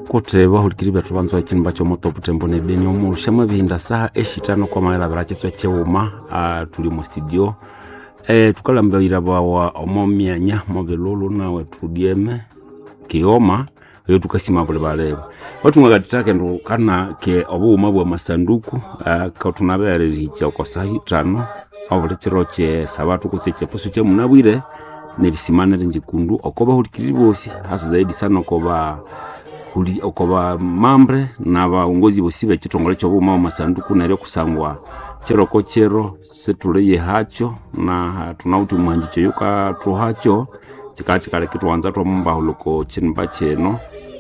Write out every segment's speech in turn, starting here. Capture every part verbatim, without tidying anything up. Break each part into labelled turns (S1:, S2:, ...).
S1: kote bahulikiri betu banzwa kinba cyo moto butembo ne beni omurusha mabinda saha eshitano kwa maela barache twa cheuma uh, tuli mu studio eh tukalambira bawa omomyanya mobelolo nawe tudieme kioma yo tukasima bole baleba watu ngagatitake ndo kana ke obuma bwa masanduku uh, ka tunabere richa kwa sahi tano abule chiroche sabatu kuseche poso che munabwire nelisimana njikundu okoba hulikiri bosi hasa zaidi sana okoba kuli okoba mambre na baongozi bosi bekitongole cyo buma masanduku nare kusangwa chero ko chero setuleye hacho na tunauti mwanjicho yuka tu hacho chikachi kale kitwanza twa mumba huloko chinba cheno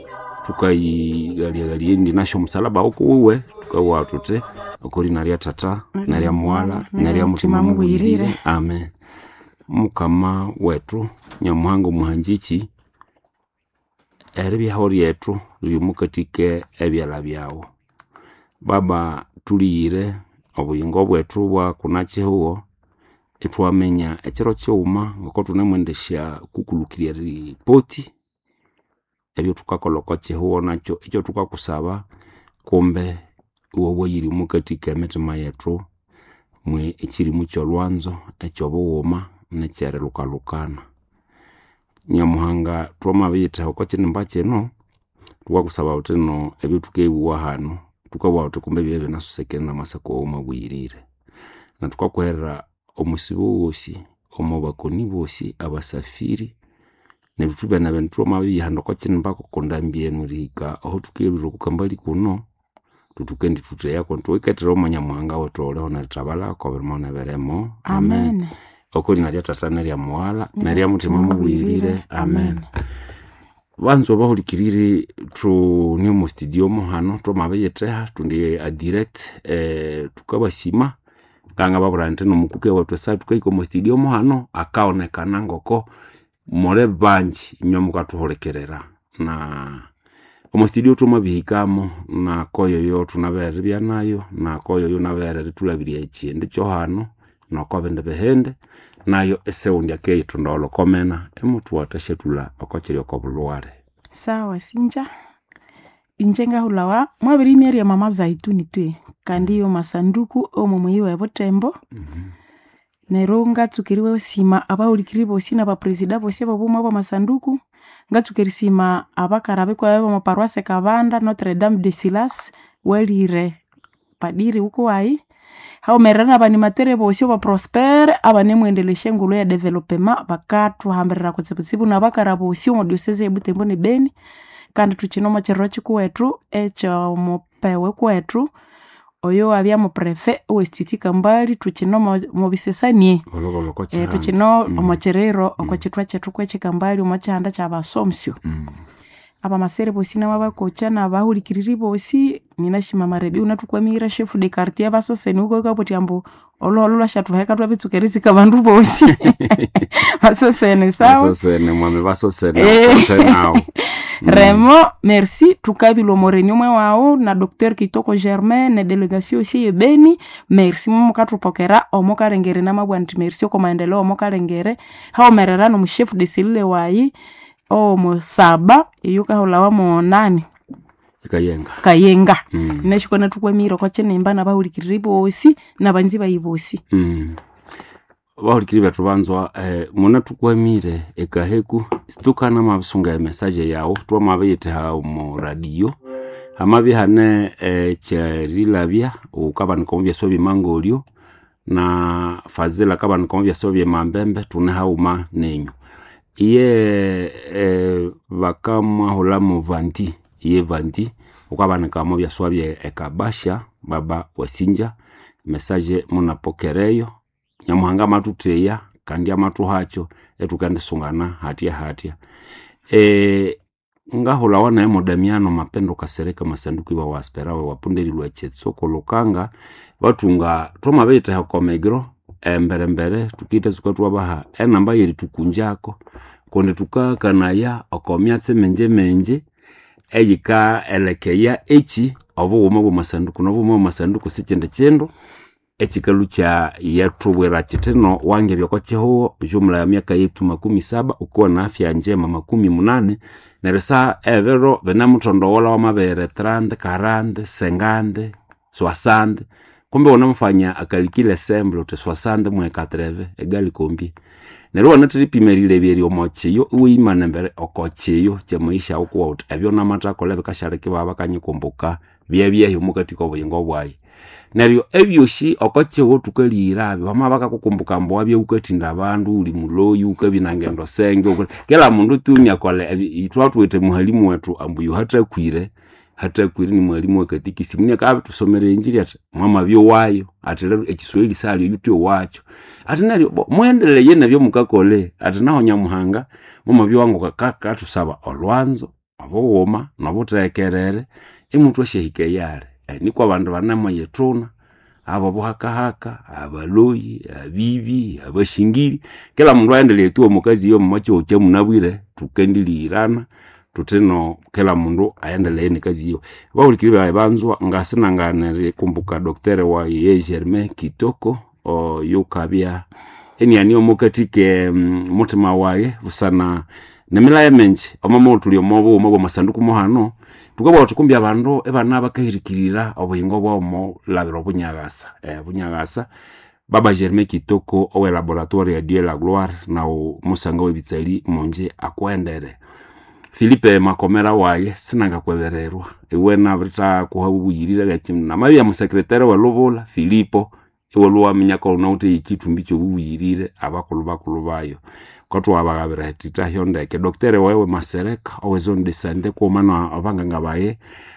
S1: tukai gali gali ndi nasho msalaba uko wewe tukawa tute okori naria tata naria mwala naria mutima mubwirire amen mukama wetu nyamuhango muhanjichi eribya hori yetu limukatike ebyala byawo baba tulire obuyingo bwetu bwa kunache huo etwamenya ekero cyuma ngoko tunemwendesha kukulukirya ripoti ebyo tukakolokoche huo nacho ekyo tukakusaba kumbe uwo bwiri mukatike emetima yetu mwe ekiri mucyo lwanzo ekyo buwoma nechere lukalukana nyamuhanga twamabita oko kinimba kino tukakusaba uteno ebyo tukebuwa hano tukabwa utukumbe byebe nasusekena masako omabwirire na tukakwera omusibo wosi omobakoni bosi abasafiri ne bitube na bentu mabi hando ko kinimba ko kondambye nurika aho tukebiro kukambali kuno tutukendi tuteya konto iketero manyamuhanga wotole hona tabala ko bermona beremo amen, amen. Okori naria tata naria mwala naria mutima mubwirire amen banzo bahulikiriri tu ni mu studio mo hano to mabeyetreha tundi a direct eh tukabasima kanga baburante no mukuke watu sa tukaiko mu studio mo hano akaonekana ngoko more banji nyomuka tuholekerera na mu studio to mabihikamo na koyo yo tunabere bya nayo na koyo yo nabere tulabiriye chinde cyo hano no kobende behende nayo eseundi yake tundolo komena emutu watashetula okokiri okobulware
S2: sawa sinja injenga hulawa mwabiri mieri ya mama zaituni twe kandi yo masanduku omo muyiwa botembo mhm neronga tukiriwe sima abaulikiri bosi na ba president bosi babuma ba masanduku ngatukirisima abakarabe kwa abo mu paroisse Kabanda Notre Dame de Silas welire padiri uko wai hao merana bani matere bosi ba prosper abane mwendeleshe ngulo ya development bakatu hambirira kutsibutsibu na bakara bosi mu diocese ya Butembo ne Beni kandi tukinoma kirochi kwetu echo mopewe kwetu oyo abya mu prefet Westiti Kambali tukinoma mu bisesanie eh tukino omocherero okokitwa cyetu kweche Kambali mu cyanda cy'abasomsyo aba masere bosi na babakocha na bahulikiriri bosi ninashima marebi unatukwamira chef de quartier basoseni uko kapoti ambo ololo shatuheka twabitsukerisi kabandu bosi basoseni sawa
S1: basoseni mwame basoseni nao
S2: Remo merci tukabilo morenyo mwe wao na docteur Kitoko Germain na delegation aussi ebeni merci mu katupokera omokarengere na mabwanti merci ko maendeleo omokarengere hao mererano mu chef de cellule wayi o mo saba yuka holawa mo nani
S1: kayenga
S2: kayenga mm. nashikona tukwamira kwa chenemba na bahulikiriri bosi na banzi bayibosi
S1: mm. bahulikiriri batu banzwa eh, muna tukwamire ekaheku situkana mabusunga ya message yawo twa mabeyete ha mu radio amabi hane eh, charilabya ukabana kombya sobi mangolio na fazela kabana kombya sobi mambembe tune hauma nenyu iye eh, bakama hola mu vanti iye vanti ukabana kamo bya swabye ekabasha baba wasinja message munapokereyo nyamuhanga matuteya kandi amatu hacho etukande sungana hatia hatia e ngahola wana emo Damiano mapendo kasereka masanduku wa wasperawe wapunderi lwachetso kolokanga batunga toma beta hakomegro embere mbere tukite zikotwa baha enamba yeri tukunjako konde tukaka naya okomyatse menje menje eyika elekeya echi obo womo bo masanduku no bo masanduku sikende chendo ekikalu cha yatubwera kiteno wange byakwache ho jumla ya miaka yetu makumi saba uko na afya njema makumi munane neresa evero vena mutondowola wa mabere trente quarante cinquante soixante kumbe unamfanya akalikile semble te soixante mwe katreve egali kombi nero wanatiri pimerile beri omochiyo uimana mbere okochiyo cha maisha okuwa ut ebyo namata kolebe kashareke baba kanyikumbuka bya bya yumukati ko buyingo bwayi neryo ebyoshi okoche wotukalira bama bakakukumbuka mbo abye ukatinda abantu uli muloyi ukabinangendo senge kela mundu tunya kole itwatwete muhalimu wetu ambuyo hata kwire hata kwire ni mwalimu wakatikisi munya kabe tusomere injili ati mama byo wayo ati lero ekiswahili sali yutyo wacho ati neryo muendele yena byo mukakole ati naho nyamuhanga mama byo wangu kakaka tusaba olwanzo abo woma nabotekerere emuntu ashehike yale ni kwa bantu banamo yetuna abo buhaka haka abaloyi abibi abashingiri kila mundu aendelee tu omukazi yo mmacho cyo munabwire tukendilirana tuteno kila mundu aendelee ni kazi hiyo bawulikire banzwa ngasina ngane kumbuka daktari wa ye Germain Kitoko o yukabya eni ani omukatike mutima waye busana nemila yemenje omama tulio mobo mobo masanduku mohano tukaba tukumbya abantu ebana bakahirikirira obuyingo bwamo labiro bunyagasa eh bunyagasa baba Germain Kitoko owe laboratoire ya Dieu la gloire na musanga webitsali monje akwendere Philippe Makomera waye sinanga kwebererwa ewe na brita kuhabuyirira gakimna Maria mu secrétaire wa Lobola Philipo ewe luwa minyako nauti ikitumbi cyo buyirire abakulu bakulu bayo kwatu abagabira tita hyonda ke docteur wewe Masereka owe zone de santé ko mana abanganga baye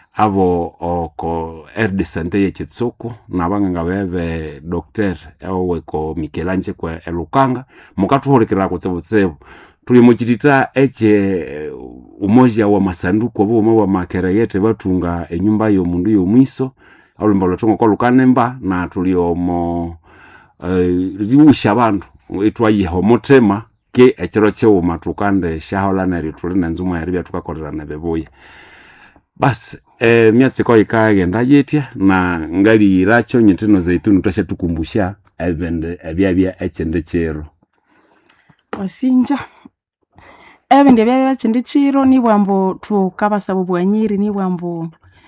S1: avo oko air de santé yechitsoko na abanganga bebe docteur owe ko Michelangelo kwa elukanga mukatu horekera ko tsebo tuli mukitita eche umoja wa masanduku abo wa makera yete batunga enyumba yo mundu yo mwiso alumba lotongo ko lukanemba na tuli omo uh, riusha abantu etwaye homotema ke echero chewo matukande shahola na rituli na nzuma ya ribya tukakorera na beboye bas eh myatsi ko ikagenda yetia na ngali iracho nyitino zaituni tutasha tukumbusha ebende ebyabya echende chero
S2: wasinja ebende byabya echende chiro ni bwambo tukabasabo bwanyiri ni bwambo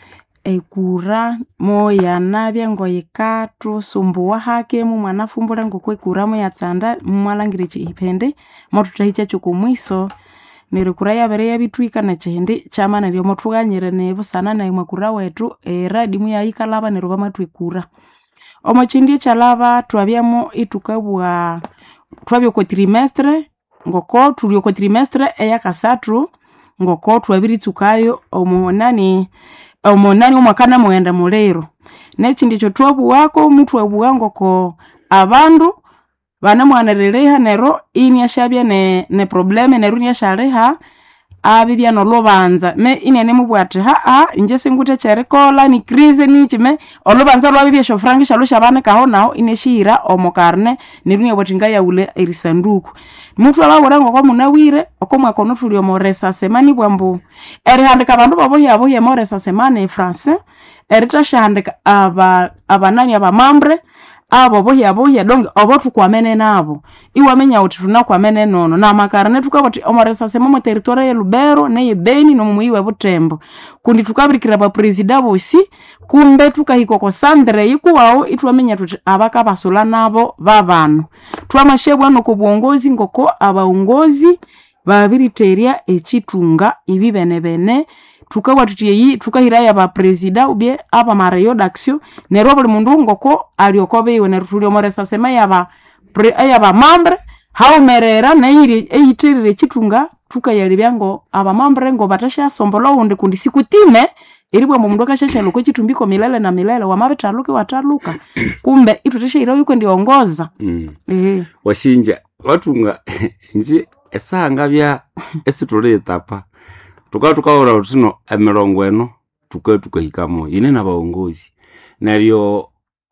S2: ekura moya nabya ngoyikatu sumbuwa hake mu mwana fumbula ngokwekura mo yatsanda mmalangire chipende motutahicha chukumwiso nerukura yabere yabitwika na chende chamana lyo motuganyire ne busana na makura wetu eradi mu yayikalaba neruba matwekura omochindi chalaba twabyamo itukabwa twabyo ko trimestre ngoko tulyo ko trimestre eya kasatru ngoko twabiritsukayo omonani omonani omwakana mwenda mulero nechindi cho twabu wako mutwe bwango ko abandu bana mwanareleha nero ini ashabya ne ne probleme nero ni ashaleha abibya no lobanza me inene mubwate ha ha inje singute cherekola ni crise ni chime olobanza lwabibya sho frangi shalo shabana kaho nao ineshira omokarne nerunya botinga ya ule erisanduku mutu ababora ngo kwa munawire okomwa kono tulio moresa semani bwambu eri handika abantu babo yabo ye moresa semani en français erita shahandika aba abanani aba mambre abo bo yabo ya donge obotu kwamene nabo iwamenya uti tunakwamene nono na makarane tukaboti omoresa semamo territoire ya Lubero na ye Beni no muiwe Butembo kundi tukabirikira ba president bosi kumbe tukahiko ko Sandre ikuwao itwamenya tuti abaka basula nabo babano twamashebwa no kubongozi ngoko abaongozi babiriteria echitunga ibibene bene tukawa tutiyi tukahiraya ba president ubye aba marayo d'action nero buli mundu ngoko aliokobe iwe nerutulio moresa sema yaba pre yaba membre hao merera na iri eyitirire chitunga tukayalibya ngo aba membre ngo batasha sombolo unde kundi sikutime eribwa mundu akashasha loko chitumbiko milele na milele wa mabetaluke wataluka kumbe itutesha iro yuko ndiongoza
S1: mm. eh wasinja watunga nje esanga bya esitole tapa tuka tukaora utino emerongo eno tuka tukahikamo ine na baongozi naryo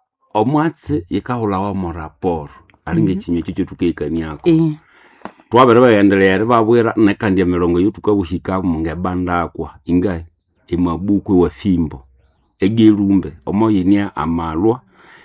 S1: omwatse yikahula wa mo rapport alinge chinyo chicho tukeikaniako
S2: eh
S1: twabere bayendelea babwera nekandi emerongo yo tukabuhikamo ngebanda kwa ingai emabuku wa fimbo egerumbe omoyinia amalwa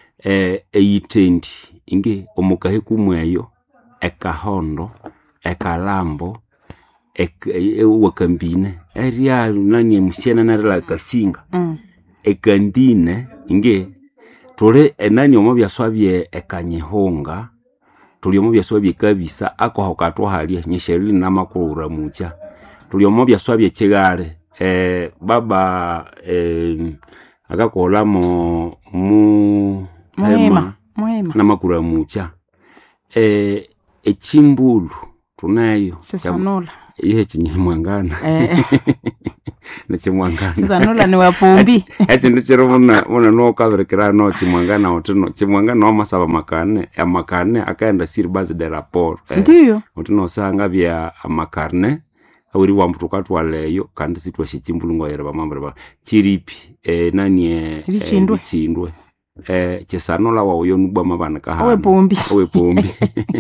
S1: eh eyitendi inge omukahe kumweyo ekahondo ekalambo e wakambine eria nani musiana na la kasinga
S2: Mm.
S1: ekandine inge tole enani omo byaswabye ekanyehonga tuli omo byaswabye kabisa ako hokatwa hali nyesheri na makura mucha tuli omo byaswabye kigale eh baba eh akakola mo mu
S2: Muhima, muhima.
S1: na makura mucha eh echimbulu tunayo
S2: Chisanula.
S1: ihe chinyimwangana
S2: Eh.
S1: na chimwangana
S2: Chisanula ni wapumbi.
S1: ati ndichero muna muna no kaverekera no chimwangana otino chimwangana no masaba makane ya makane akaenda siri base de rapport eh.
S2: Ndiyo.
S1: Otino sanga bya amakarne awiri wa mtu katwaleyo kandi sitwa shichimbulungo yera bamambere ba chiripi eh nani eh
S2: Bichindwe.
S1: chindwe eh chisanola wa uyo nubwa mabana kahana
S2: Owe pombi.
S1: owe pombi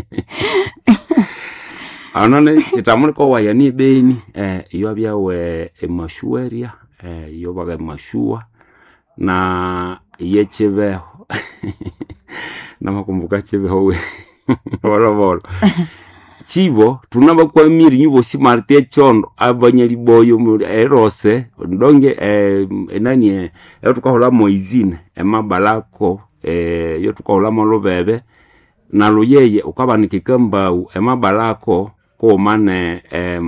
S1: anone chitamuli ko wayani beni eh iyo byawe emashueria eh iyo baga mashua na yechebeho na makumbuka chebeho we wala wala chibo tunaba kwa miri nyubo si marte chondo abanyali boyo muri erose ndonge eh nani eh tukahola moizine emabalako eh yo tukahola molobebe na luyeye ukabanikikamba emabalako ko mane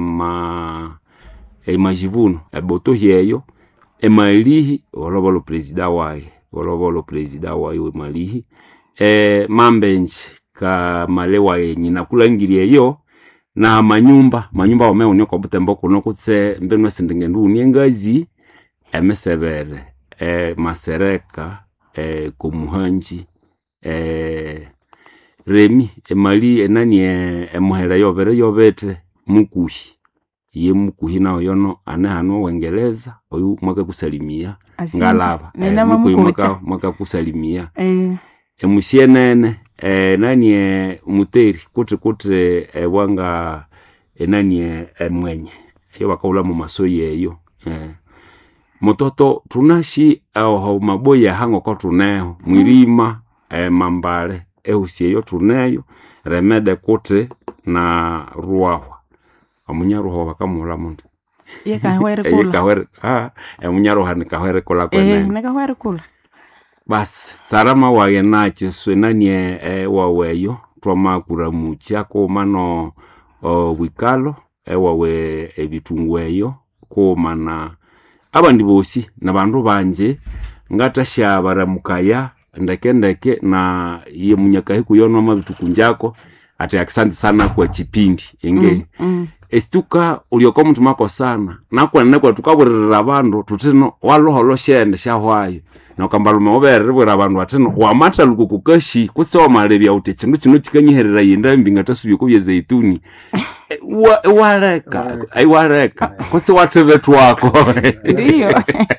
S1: ema emajivuno eboto yeyo emalihi olobolo president wae olobolo president wae emalihi eh mambenji ka malewa yenyi na kulangirie yo na manyumba manyumba omeonyo ko butembo kuno kutse mbenwe sindingendu niengazi emesebere eh masereka eh kumuhanji eh Remi emali enani emuhera yobere yobete mukuhi ye mukuhi na yono ane hano wengeleza oyu mwaka kusalimia ngalaba
S2: Nena
S1: mukuhi
S2: mamukocha.
S1: mwaka mwaka kusalimia
S2: Eh.
S1: emusienene eh nani e muteri kuti kuti e wanga enani emwenye yo bakaula mu masoye eyo eh mototo tunashi au maboya hango ko tuneho mwirima eh mambale eusie yo tuneyo remede kuti na ruahwa amunya ruho bakamula mundu
S2: Ye kahwere
S1: e
S2: kula.
S1: kahwere ah amunya ruha ni kahwere kula
S2: Eh,
S1: kwene
S2: ne kahwere kula.
S1: bas sarama waye nachi swenanie e waweyo twama kuramucha ko mano o wikalo e wawe ebitungweyo ko mana abandi bosi na bandu banje ngatasha baramukaya ndeke ndeke na ye munyakahi kuyono mabitukunjako ati asante sana kwa chipindi inge
S2: Mm, mm.
S1: estuka ulioko mtu mako sana nakwa nekwa tukaburira abandu tutino waloholo shende shahwayo na kambalume oberibwira abandu atino wamata lukukukashi kusewa malebya uti chindu kino kikanyiherera yinda mbinga tasubye ko byezaituni wa waleka ai waleka kuse watebetu wako
S2: Ndiyo.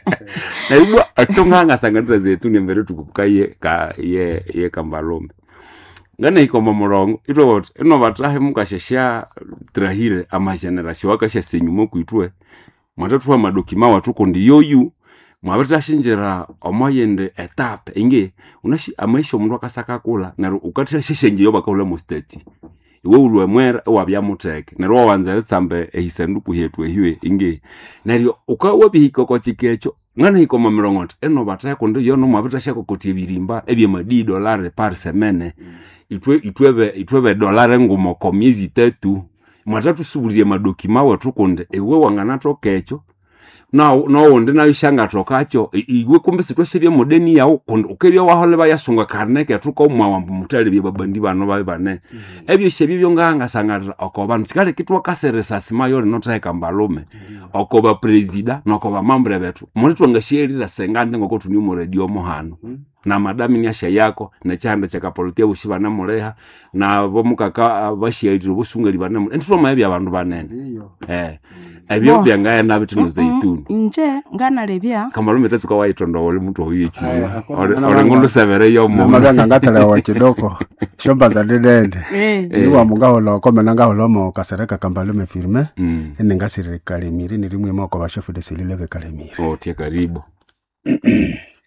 S1: na ibwa atonganga sangatra zaituni mbere tukukaye ka ye ye kambalume ngane ikoma murongo ito what ino batahe mukashesha trahire ama generation wakasha senyumo kuitwe mwatatu wa madokima watuko ndiyoyu mwabata shinjera omoyende etape inge unashi amaisho mundu akasaka kula na ukatira sheshenje yoba kaula mu state iwe ulwe mwera wabya muteke na ro wanza tsambe ehisanduku hetu ehiwe inge nario ukawa bihiko ko chikecho ngane ikoma mirongote eno batahe kondo yono mwabata shako kotie birimba ebye madi dollar par semaine itwe itwebe itwebe dollar ngumo ko miezi tatu mwatatu suburie madokima watu konde ewe wanganato kecho na no onde na ishanga tokacho iwe kumbe sitwashebye modeni yawo konde ukebya wahole bayasunga karneke atuko mwawambu mutale bye babandi bano babe bane mm -hmm. Ebyo shebye byonganga sanga okoba ntikale kitwa kaseresa sima yole notaika mbalume mm -hmm. Okoba president nokoba mambre betu muri twangashirira sengande ngoko tuni mu radio mohano mm -hmm. Na madami ni asha yako na chanda chakapolitia bushiba na muleha na bomukaka bashiyirira busunga libana mu entro mayebya abantu banene eh ebyo byangaya na bitino zaituni
S2: nje ngana lebya
S1: kamalume tetsuka waitondo ole mtu oyichi ole ngondo severe yo mu
S3: maganga ngatala wa kidoko shomba za dedende niwa mugaho lo komena ngaho lo mo kasereka kambalume firme ene ngasire kalemire nirimwe moko ba chef de cellule ve kalemire
S1: oh tie karibu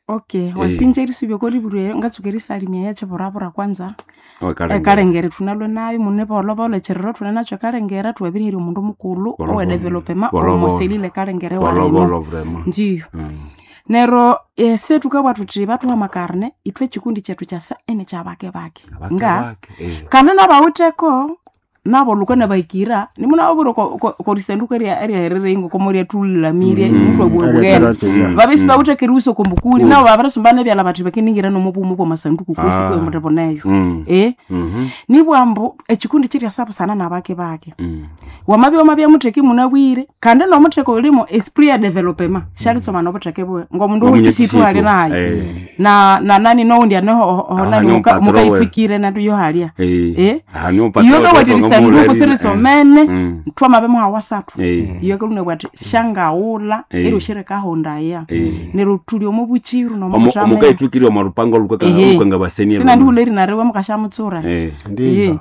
S2: Okay,
S1: Eh.
S2: wasinjeri subyo koli buru ngatsukeri salimia ya cheporapora kwanza.
S1: Wakalengera.
S2: Ekarengere tunalo nayo munne polo polo cherero tunanacho karengera tuwabirira omundu mukulu
S1: Bolo,
S2: owe
S1: bolo.
S2: development
S1: Bolo, bolo.
S2: omuselile karengere
S1: Bolo
S2: waremo.
S1: bolo vraiment.
S2: Ndiyo.
S1: Mm.
S2: Nero ese tukabwa tuti batu wa makarne itwe chikundi chetu cha sa ene cha bake bake.
S1: Abake
S2: Nga
S1: bake, eh.
S2: kana nabawuteko nabo lukana baikira nimuna oburo ko ko risenduka ria area reringo komoria tulila miria
S1: Mm.
S2: mutwa bwegera babisi bawuteke ruso kumbukuli nabo babarasumbane byala batu bakiningira no mupu mupu masanduku kwisi
S1: Ah.
S2: kwe mutebo nayo
S1: Mm.
S2: eh
S1: Mhm.
S2: nibwambo ekikundi kiri asapo sana nabake bake
S1: Mm.
S2: wamabi wamabya muteki munabwire kandi no muteko ulimo esprit ya development shali tsoma no buteke bwe ngomundu
S1: Ngomunye
S2: uchisitu ali nayo
S1: Eh.
S2: na na nani no ndi ano
S1: Ah,
S2: honani
S1: ni
S2: muka
S1: umpatrowe.
S2: mukaifikire na tuyo halia
S1: Eh.
S2: eh
S1: Hani
S2: iyo
S1: umpatrowe
S2: no wati
S1: kwa
S2: sanduku
S1: ngomulari.
S2: sire
S1: Eh.
S2: tsomene
S1: Mm.
S2: twa mabe mu hawasatu
S1: Eh.
S2: iyo ko lune bwati shangaula
S1: Eh.
S2: ero shireka honda ya
S1: Eh.
S2: nero tulio mu buchiru no
S1: Omu-
S2: mutame
S1: omukaitukiri omarupango lukaka
S2: Ehe.
S1: lukanga baseni.
S2: sina ndi uleri na rewe mukashamutsura
S1: Eh.
S3: Ndiyo.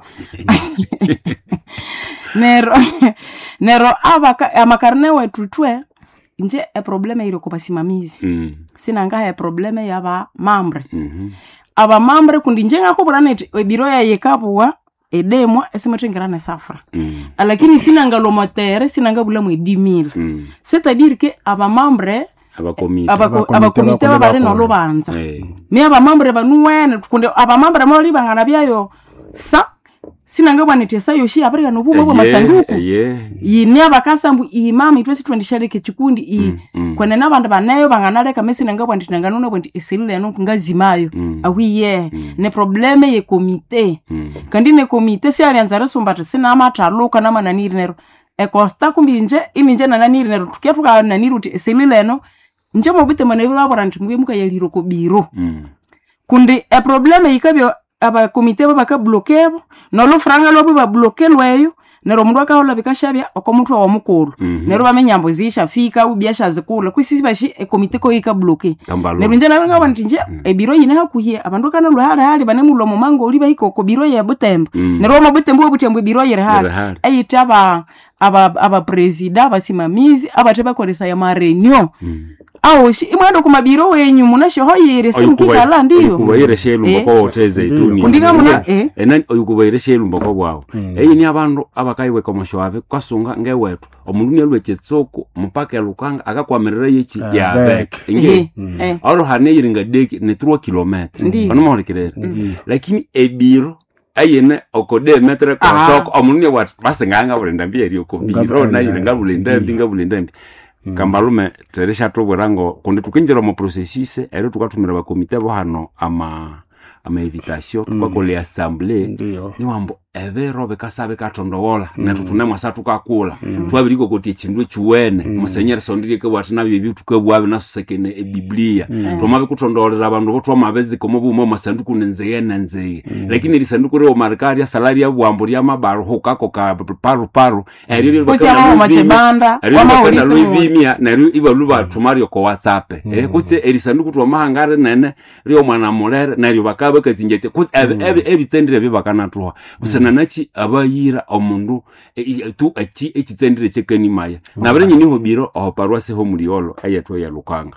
S2: nero nero abaka amakarne wetu twe nje e probleme iro kubasimamizi
S1: Mm.
S2: sina ngaha e probleme yaba mambre
S1: Mhm.
S2: aba mambre kundi njenga ko braneti ebiro ya yekapwa edemo esimotengera safra
S1: Mm.
S2: lakini sina ngalo motere sina ngabula mu dix mille
S1: Mm.
S2: c'est-à-dire que aba mambre
S1: Abakomite.
S2: aba
S3: Abakomite
S2: aba komite
S3: bakole
S2: babare
S3: bakole.
S2: no lubanza
S1: Eh.
S2: mi aba mambre banuwene kunde aba mambre mali bangana byayo sa sina ngabwa netesa yoshi abarika no bumwe bwa masanduku
S1: Yeah.
S2: yini abakasambu imama itwesi twendishaleke chikundi i
S1: Mm, mm.
S2: kwene nabantu baneyo banganaleka mesi nangabwa nditanganuna bwendi eselile no kungazimayo
S1: Mm.
S2: awiye ne probleme ye komite
S1: Mm.
S2: kandi ne komite si alianza resumbata sina amataluka na mananiri nero e costa kumbinje ininje na naniri nero tukiatuka naniri uti eselile no nje mobite manevilo aborant mwe muka yaliro ko biro
S1: Mm.
S2: kundi e probleme ikabyo aba komite baka bloquebo no lo franga lo ba bloquelweyo nero mundu akahola bikashabya okomuntu wa mukuru
S1: Mhm.
S2: nero bamenyambo zisha fika ubiasha zikula kwisisi bashi e komite ko ika bloque
S1: Kambalo.
S2: nero njana ngaba ntinje e biro yine hakuhie abandu kana lo hali hali bane mulo mumango uli bahiko ko biro ya butembo
S1: Mm.
S2: nero ma butembo butembo biro yere hali
S1: Yere hali.
S2: ayitaba aba aba president abasimamizi abateba kolesa ya marenio
S1: Mm.
S2: awoshi imwendo kumabiro wenyu munasho hoyere simukikala ndiyo
S1: oyukubayire shelu
S2: Eh.
S1: mbako hoteze ituni
S2: Kundinga muna- eh.
S1: enani oyukubayire shelu mbako bwawo eyi ni abandu abakayiwe komosho wabe kwasunga ngewetu omundu nyalwe chetsoko mpaka lukanga akakwamirira yechi
S3: Ah,
S1: ya
S3: back.
S1: back inge
S2: Eh, eh.
S1: aro haneyiringa deki ne trois kilomètres
S2: Ndi.
S1: anomaholikirere lakini ebiro ayene okode metre kwa
S2: Ah.
S1: soko omundu wat basenganga bulenda mbiyeri okobiro
S3: Ngabula-
S1: na yiringa bulenda
S3: Ndi.
S1: mbinga bulenda mbi kambalume teresha tobwerango kundi tukinjira mu processus ero tukatumira bakomite bo hano ama ama invitation tukakole assemblée
S3: Ndiyo.
S1: ni wambo ebero bekasabe katondowola na tutune mwasa tukakula twabiriko koti ekindu kiwene musenyeri sondiri ke bwati nabyo byo tukabwabe nasusekene ebiblia tomabe kutondolera abantu bo twamabezi komo bumo masanduku nenzeye nenzeye lakini lisanduku reo marikari ya salari ya bwambo ya mabaro hokako ka paru paru eriro
S2: Kusi ama machibanda, wama
S1: wama
S2: ulisi
S1: bimia na rio iba luba tumario ko whatsapp eh kutse erisanduku twa mahangare nene rio mwana mulere na rio bakabe kazinjete kutse ebe ebitsendire bibakana tuwa busana nachi abayira omundu e- e- tu achi ekitsendire chekani maya nabere nyini hobiro aho parwase ho muriolo ayetwa ya lukanga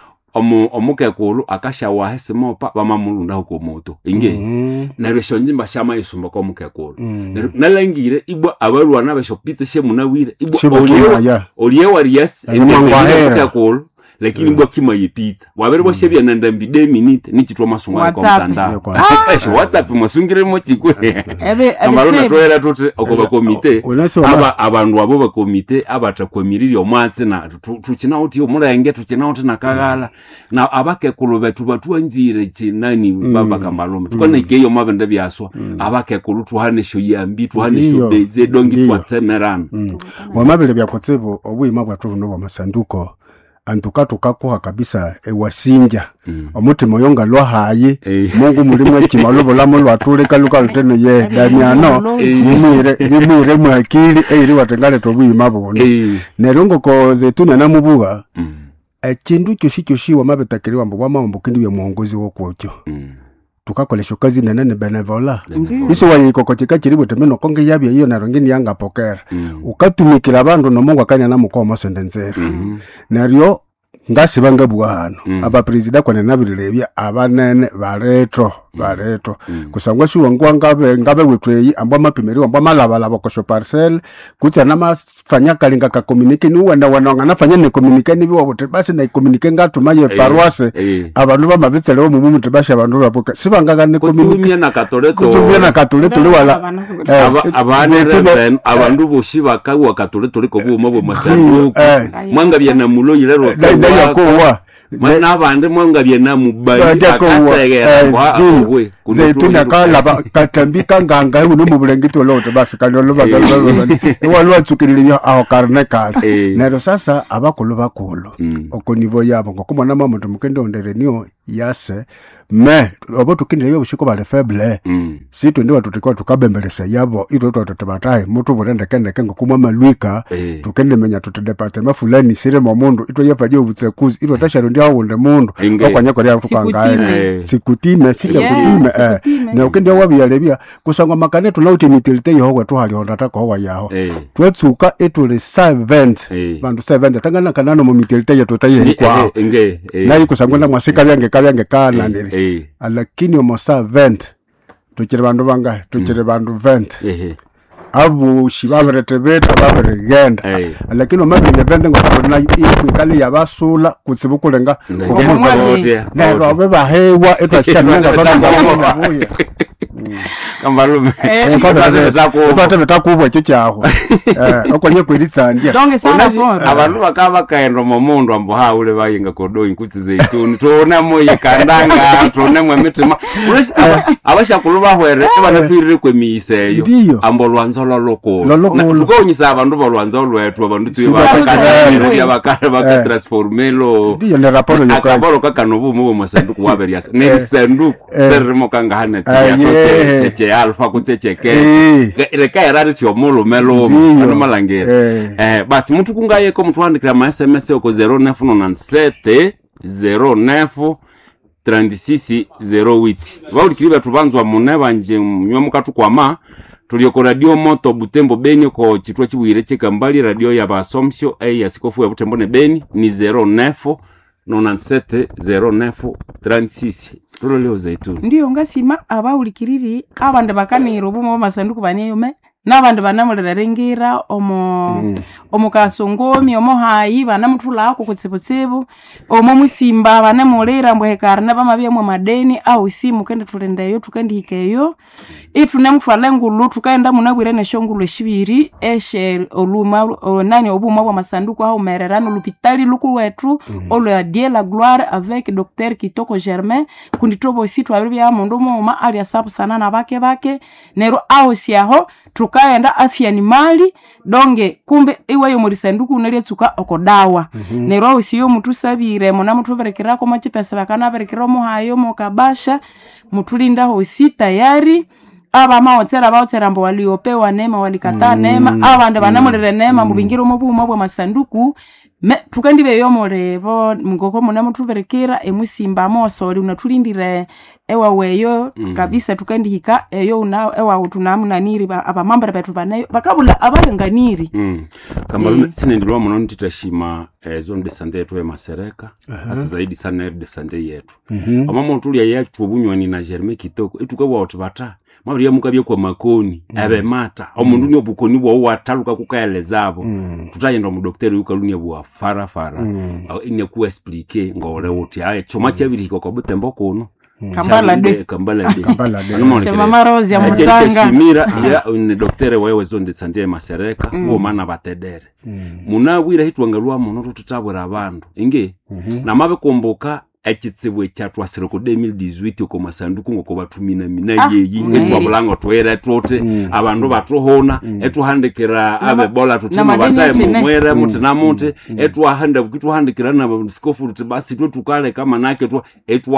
S1: omu omukekulu akashawahe simopa bamamulunda ko moto inge
S3: Mhm.
S1: na reshonje mbashama isumba ko mukekulu nalangire ibwa abarwana bashopitse she munawire ibwa
S3: Shiba
S1: oliyewa
S3: kimaya.
S1: oliyewa yes
S3: Mwangwahera.
S1: mukekulu lakini ibwa kimaye pizza wabere bo shebya nanda mbide minute nichitwa masungwa ko
S2: WhatsApp.
S1: mtandao
S3: Ah.
S1: eh WhatsApp musungire mo chikwe
S2: ebe
S1: amarona
S2: ebe
S1: toera tuti okoba komite
S3: Unasi wama-
S1: aba abantu abo ba komite abatakwemiriri omwatsi na tu- tukina uti omulenge tukina uti nakagala na abakekulu betu batwanzire kinani baba kambalome tukana ikeyo mabende byaswa abakekulu tuhanesho yambi tuhanesho
S3: Ndiyo.
S1: beze dongi
S3: Ndiyo.
S1: twatsemerana
S3: Mm. wamabele byakotsebo obuyima bwatu buno bwa masanduko antuka tukakuha kabisa ewasinja
S1: Mm.
S3: omutima oyo nga lwahaye
S1: Eh.
S3: mungu mulimu ekima lubulamu lwatulika luka luteno ye damiano limwire limwire mwakili eiri watengaleta obuyima buno
S1: Eh.
S3: neryo ngoko zeituni namubuga
S1: Mm.
S3: ekindu kyoshi kyoshi wamabetakiri wambo bwamambo kindi bya muongozi wokwokyo
S1: Mm.
S3: tukakolesha kazi nene ne benevola
S2: Ndiyo.
S3: iso wayikoko chika chiri butemino konge yabya iyo naro ngini yanga pokera
S1: Mm.
S3: ukatumikira abandu nomungu akanya namuko omasendenzera
S1: Mhm.
S3: neryo ngasiba ngabwa hano mm. aba president kwane nabirebya abanene baretro baretro mm. kusangwa shuwa ngwa ngabe ngabe wetweyi ambwa mapimeri ambwa malaba laba ko parcel kutya namafanya kalinga ka communicate ni wanda wananga nafanya ne communicate ni biwa bote basi na communicate ngatu maye paroisse abantu bamabitsele wo mumu tebasha abantu bapoka sibanga ne communicate
S1: kusumya na katoleto
S3: kusumya na katoleto wala
S1: abane reben abantu boshiba kawa katoleto liko bwo mabo masanduku mwanga bya na mulo yirero
S3: yakowa
S1: mana abandi mwanga bya na mubayi akasegera kwa we
S3: zetuna kala katambika nganga no mu bulengito lote basi kalolo bazalwa walwa tsukirira aho karne kala nero sasa abakolo bakolo oko nivo yabo ngokumana mama tumukende ondere niyo yase me obo tukindire byo bushiko bale faible mm. situ ndi watu tukwa tukabembelesa yabo ito to tutabatai mutu burende kende kengo kumwa malwika e. tukende menya tutu departement fulani sire mu mundu ito yefaje ubutsekuzi ito tasharo ndi awunde mundu okwanya ko ya tukangaye sikutime sita yeah, kutime eh na ukende wabiyarebya kusangwa makane tunauti mitilite yoho tu hali ondata ko wa yaho e. twetsuka ito le servant e. bandu servant tangana kanano mu mitilite yetu taye kwa
S1: e, e, e,
S3: na yikusangwa na mwasika byange kabyange kana nire
S1: Hey.
S3: Alakini omosa vent tukire bandu banga tukire mm. bandu vent
S1: hey.
S3: abu shibaberete beta baberegenda hey. Alakini omabire vent ngo na ikwikali yabasula kutsibukulenga na robe bahewa etwashyananga banga buya
S1: kambalume
S3: eh kwata betakubo cyo cyaho eh okonye kwiritsandya
S2: donc sana fora
S1: abantu bakaba kaendo momundu ambo haule bayinga kodo inkuti zeituni tona moye kandanga tona mwe mitima abasha kuluba hwere banafirire kwemiseyo ambo lwanzo loloko tukonyisa abantu balwanzo lwetu abantu tuyibakana yabakara bakatransformelo
S3: ndiyo ne raporo
S1: yokazi akaboro kakanobu mu masanduku waberiasa ne sanduku serimo kanga hane cheche alfa kutsecheke reka erari tyo molo melo ano malangera eh basi mtu kungaye ko mtu andikira ma S M S ko zero nine nine seven zero nine trente-six zero eight vaulikiriba tubanzwa mune banje mnyomuka tukwama tulioko radio moto Butembo Beni ko chitwa chibuire chikambali radio ya basomsio eh yasikofu ya Butembo ne Beni ni zero nine nine seven zero nine trente-six tulo leo zaituni
S2: ndiyo ngasima abaulikiriri abande bakaniro bumo masanduku baneyome nabandi banamulera rengira omo mm. omo kasongomi omo hayi banamutula ako kutsibutsibu omo musimba banamulera mbwekarna bamabye mu madeni au simu kende tulendayo tukandikeyo itu nemfala ngulu tukaenda munabwire ne shongulu shibiri eshe oluma nani obuma bwa masanduku aho mererano lupitali luku wetu mm. olo ya die la gloire avec docteur Kitoko Germain kunditobo situ abibya mundu moma ali asabu sana na bake bake nero aho siaho tukaenda afya ni mali donge kumbe iwe yo muri sanduku unalie tuka okodawa mm-hmm. nero usiyo mutu sabire mona mutu berekera ko machi pesa bakana berekera mo hayo mo kabasha mutulinda hosi tayari aba maotera baotera mbo waliopewa neema walikataa mm. neema abande banamulere neema mm. mubingiro mo buma bwa masanduku me tukandibe yo morebo mugoko mona mutu berekera emusimba mosoli unatulindire ewa weyo mm. kabisa tukandihika eyo una ewa utunamuna niri aba mambara betu banayo bakabula abayanganiri
S1: mm. kama e. sinendilwa muno ntitashima eh, zone de santé yetu ya Masereka uh-huh. asa zaidi sana de santé yetu mm-hmm. amamo tulia yetu obunywani na Germain Kitoko etukabwa watu bata mabiri mukabye kwa makoni mm. abe mata omundu ni obukoni bwo wataluka kukaelezabo mm. tutayenda mu docteur yukalunia bwa fara fara mm. ine ku expliquer ngole uti aye choma chabiri ko Butembo kono
S2: kambala de
S1: kambala de
S3: kambala de
S2: chama marozi ya mutanga
S1: shimira ya ne docteur wewe zone de santé Masereka mm. uwo mana batedere mm. munabwira hitwangalwa muno tutabura abantu inge mm-hmm. na mabe komboka ekitsibwe kyatwasire ko deux mille dix-huit ko masanduku ngoko batumina mina ah, yeyi etwa bulango twera twote mm. abantu batohona mm. etwahandikira abe bola tutima bataye mumwere mm. muti na muti mm. etwahanda bukitwahandikira na sikofu tuti basi twe tukale kama nake twa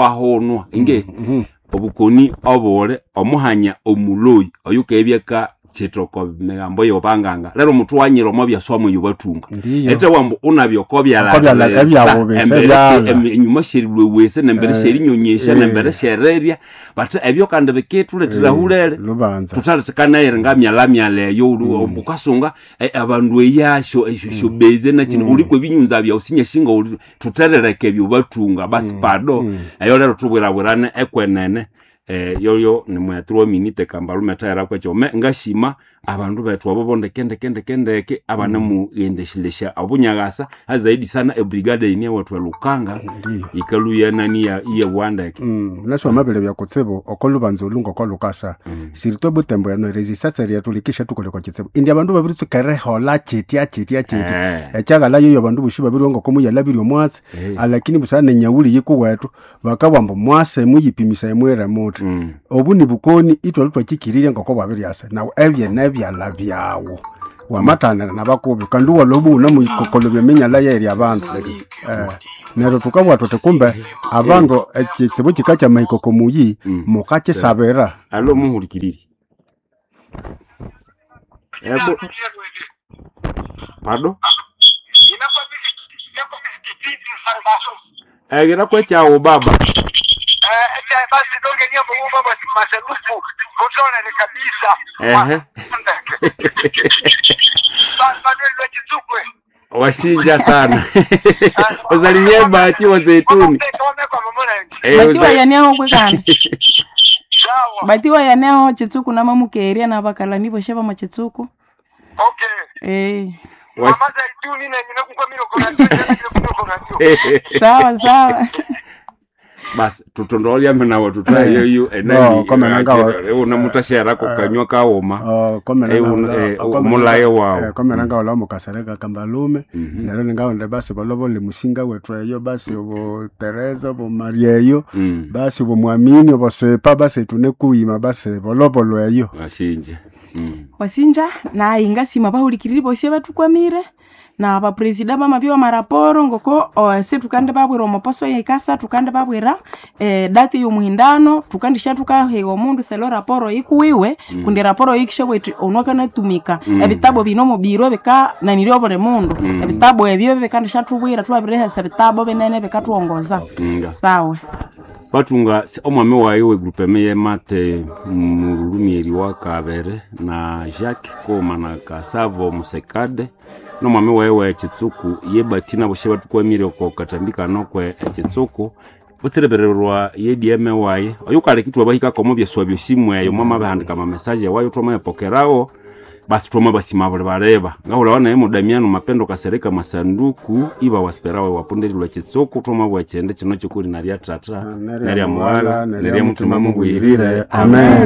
S1: etwahonwa inge mm. mm-hmm. obukoni obole omuhanya omuloyi oyuka ebyeka chitoko megambo yobanganga lero mutu wanyiro mo byaswamo yubatunga ete wambo unabyo bya la nyuma shirilwe wese nembere shiri nyonyesha nembere shereria but ebyo kandi beketu letira hulele tutaletana irenga myalamya leyo ukasunga abandu eyasho esho beze na kino uli kwebinyunza bya usinya shinga tuterereke byo batunga basi pado ayo lero tubwira burane ekwenene eh yoyo ni mwatro minute kambalu metara kwa chome ngashima abandu betu abo bonde kende kende kende ke abana mu endeshilisha abunyagasa azaidi sana e brigade ine watu lukanga ikaluya nani ya iya wanda ke
S3: mm nasho mabele bya kotsebo okolubanzo lungo kwa lukasa mm. sirito butembo ya no resistance ya tulikisha tukole kwa kotsebo indi abandu babiri tukare hola chetia chetia chetia echaga la yoyo abandu bushiba birongo komu ya labiri omwatsi alakini busana nyauli yiko wetu bakabambo mwase muyipimisa emwera moto mm. obuni bukoni itwa lutwa kikirire ngoko babiri asa na ebye nebya labyawo wamatana nabakubi kandi walobu na muyikokolo byemenya la yeri abantu eh nero tukabwa totekumbe abantu ekitsebo kikacha mayikoko muyi mukache sabera
S1: alo muhurikiriri ebo pardon egera kwa chao baba
S4: eh eh basi donge niyo baba maserufu kutona ni kabisa
S1: ehe washinja sana uzalimie bahati wa Zeituni
S2: batiwa yaneo kwekana batiwa yaneo chitsuku na mamukeria na bakala nibo sheba machitsuku
S4: okay
S2: eh
S4: mama Zeituni na ninakupa mimi uko na
S2: sawa sawa
S1: bas tutondolia mena watu twayo yu enani una mutashara ko kanywa kaoma
S3: oh komena
S1: mulayo wao
S3: komena ngawala mukasareka kambalume nero ngawonde basi balobo le musinga wetu yo basi obo Teresa bo Maria basi bo mwamini obo sepa basi tunekuima basi bolobo lweyo
S1: ashinje
S2: wasinja na ingasima bahulikiriri bose batukwamire na aba president ba mabyo maraporo ngoko se tukande babwera omoposo yekasa tukande babwera eh date yo muhindano tukandisha tukahewa mundu selo raporo ikuwiwe mm. kundi raporo yikisha bweti onoka natumika mm. ebitabo binomo biro beka na niryo bole mundu mm. ebitabo ebyo bekandisha tubwira twabire se bitabo benene bekatuongoza
S1: mm.
S2: sawa
S1: batunga omwame wayo we groupe meye mate murumieri wa Kabere na Jacques Komana Kasavo Musekade no mwame wayo chitsuku yebatina boshe batukwamire ko katambika no kwe chitsuku butserebererwa ye D M waye oyukale kitwa bahika komo byeswa byosimwe ayo mama bahandika ma message wayo toma yapokerawo basi toma basi mabule bareba ngahula wana yemo Damiano Mapendo Kasereka Masanduku iba wasperawe wapondeli lwa chitsuku toma bwa chende kino chikuri na lya tata na lya mwala na lya mutima Mungu yirire amen.